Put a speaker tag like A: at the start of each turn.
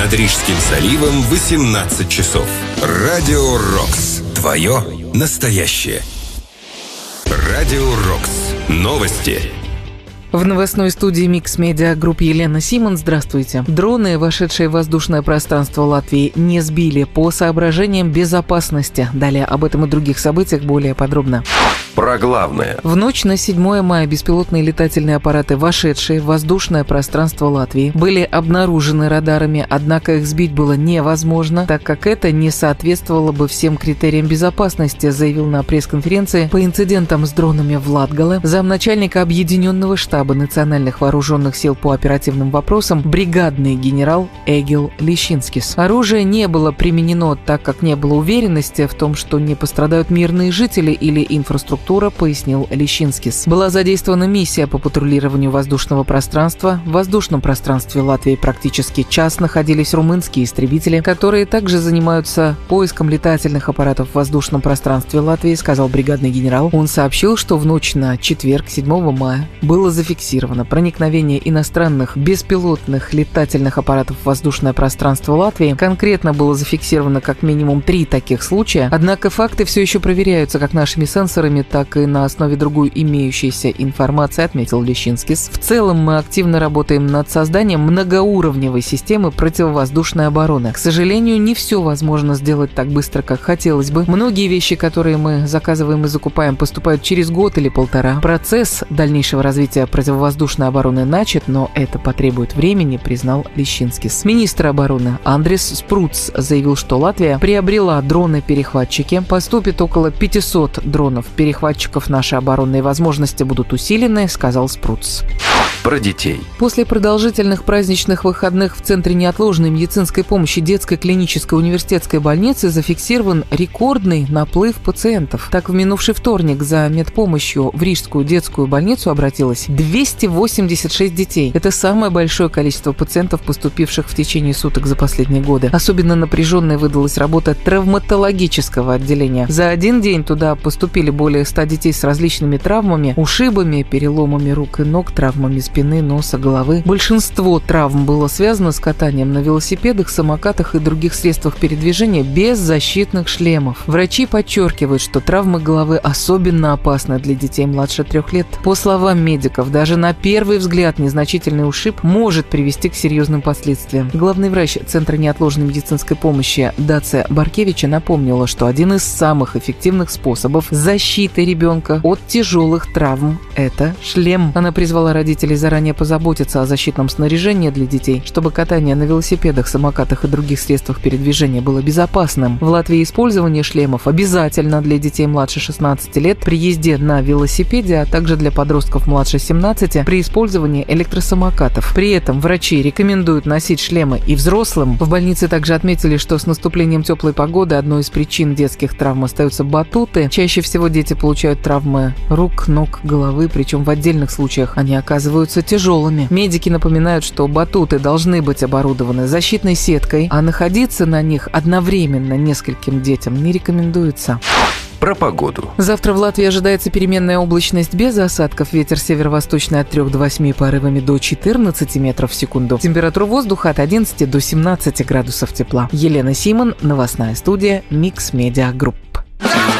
A: Над Рижским заливом 18 часов. Радио Рокс. Твое настоящее. Радио Рокс. Новости.
B: В новостной студии Mix Media Group Елена Симон. Здравствуйте. Дроны, вошедшие в воздушное пространство Латвии, не сбили по соображениям безопасности. Далее об этом и других событиях более подробно.
C: Про главное.
B: В ночь на 7 мая беспилотные летательные аппараты, вошедшие в воздушное пространство Латвии, были обнаружены радарами, однако их сбить было невозможно, так как это не соответствовало бы всем критериям безопасности, заявил на пресс-конференции по инцидентам с дронами в Латгале замначальника Объединенного штаба национальных вооруженных сил по оперативным вопросам бригадный генерал Эгил Лещинскис. Оружие не было применено, так как не было уверенности в том, что не пострадают мирные жители или инфраструктура, пояснил Лещинскис. Была задействована миссия по патрулированию воздушного пространства. В воздушном пространстве Латвии практически час находились румынские истребители, которые также занимаются поиском летательных аппаратов в воздушном пространстве Латвии, сказал бригадный генерал. Он сообщил, что в ночь на четверг, 7 мая, было зафиксировано проникновение иностранных беспилотных летательных аппаратов в воздушное пространство Латвии. Конкретно было зафиксировано как минимум 3 таких случая, однако факты все еще проверяются как нашими сенсорами, так и на основе другой имеющейся информации, отметил Лещинскис. В целом мы активно работаем над созданием многоуровневой системы противовоздушной обороны. К сожалению, не все возможно сделать так быстро, как хотелось бы. Многие вещи, которые мы заказываем и закупаем, поступают через год или полтора. Процесс дальнейшего развития противовоздушной обороны начат, но это потребует времени, признал Лещинскис. Министр обороны Андрис Спруц заявил, что Латвия приобрела дроны-перехватчики. Поступит около 500 дронов-перехватчиков. Наши оборонные возможности будут усилены, сказал Спруц.
C: Про детей.
B: После продолжительных праздничных выходных в Центре неотложной медицинской помощи детской клинической университетской больницы зафиксирован рекордный наплыв пациентов. Так, в минувший вторник за медпомощью в Рижскую детскую больницу обратилось 286 детей. Это самое большое количество пациентов, поступивших в течение суток за последние годы. Особенно напряженной выдалась работа травматологического отделения. За один день туда поступили более 100 детей с различными травмами, ушибами, переломами рук и ног, травмами спины, носа, головы. Большинство травм было связано с катанием на велосипедах, самокатах и других средствах передвижения без защитных шлемов. Врачи подчеркивают, что травмы головы особенно опасны для детей младше 3 лет. По словам медиков, даже на первый взгляд незначительный ушиб может привести к серьезным последствиям. Главный врач Центра неотложной медицинской помощи Дация Баркевича напомнила, что один из самых эффективных способов защиты ребенка от тяжелых травм – это шлем. Она призвала родителей заранее позаботиться о защитном снаряжении для детей, чтобы катание на велосипедах, самокатах и других средствах передвижения было безопасным. В Латвии использование шлемов обязательно для детей младше 16 лет при езде на велосипеде, а также для подростков младше 17 при использовании электросамокатов. При этом врачи рекомендуют носить шлемы и взрослым. В больнице также отметили, что с наступлением теплой погоды одной из причин детских травм остаются батуты. Чаще всего дети получают травмы рук, ног, головы, причем в отдельных случаях они оказываются тяжелыми. Медики напоминают, что батуты должны быть оборудованы защитной сеткой, а находиться на них одновременно нескольким детям не рекомендуется.
C: Про погоду.
B: Завтра в Латвии ожидается переменная облачность без осадков. Ветер северо-восточный от 3 до 8, порывами до 14 метров в секунду. Температура воздуха от 11 до 17 градусов тепла. Елена Симон, новостная студия Mix Media Group.